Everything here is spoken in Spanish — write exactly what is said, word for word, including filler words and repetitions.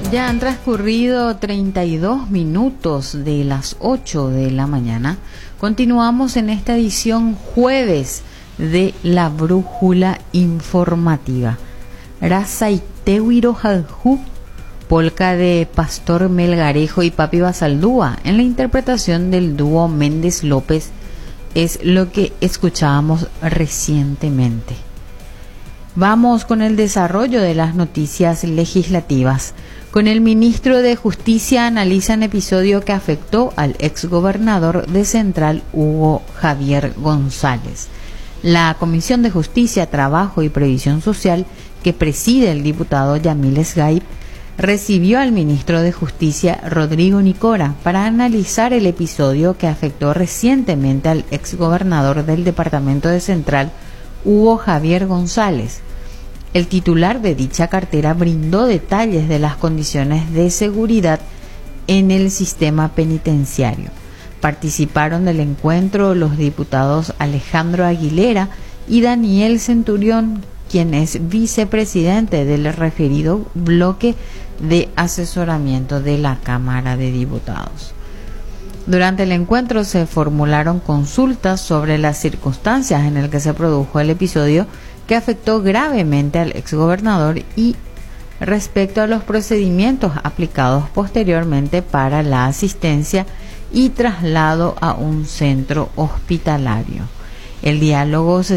Ya han transcurrido treinta y dos minutos de las ocho de la mañana. Continuamos en esta edición jueves de La Brújula Informativa. Razaitewiro Jaljú, polca de Pastor Melgarejo y Papi Basaldúa, en la interpretación del dúo Méndez López, es lo que escuchábamos recientemente. Vamos con el desarrollo de las noticias legislativas. Con el ministro de Justicia analizan episodio que afectó al exgobernador de Central, Hugo Javier González. La Comisión de Justicia, Trabajo y Previsión Social, que preside el diputado Yamil Esgaib, recibió al ministro de Justicia, Rodrigo Nicora, para analizar el episodio que afectó recientemente al exgobernador del departamento de Central, Hugo Javier González. El titular de dicha cartera brindó detalles de las condiciones de seguridad en el sistema penitenciario. Participaron del encuentro los diputados Alejandro Aguilera y Daniel Centurión, quien es vicepresidente del referido bloque de asesoramiento de la Cámara de Diputados. Durante el encuentro se formularon consultas sobre las circunstancias en las que se produjo el episodio que afectó gravemente al exgobernador y respecto a los procedimientos aplicados posteriormente para la asistencia y traslado a un centro hospitalario. El diálogo se